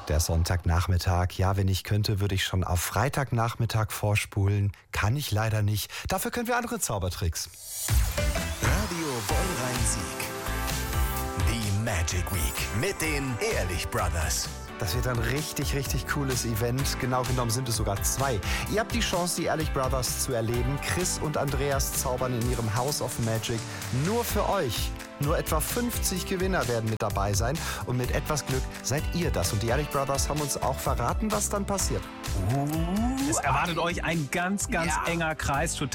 Der Sonntagnachmittag, ja, wenn ich könnte, würde ich schon auf Freitagnachmittag vorspulen. Kann ich leider nicht. Dafür können wir andere Zaubertricks. Radio Wollrhein-Sieg. Die Magic Week mit den Ehrlich Brothers. Das wird ein richtig, richtig cooles Event. Genau genommen sind es sogar 2. Ihr habt die Chance, die Ehrlich Brothers zu erleben. Chris und Andreas zaubern in ihrem House of Magic nur für euch. Nur etwa 50 Gewinner werden mit dabei sein. Und mit etwas Glück seid ihr das. Und die Ehrlich Brothers haben uns auch verraten, was dann passiert. Es erwartet euch ein ganz enger Kreis, total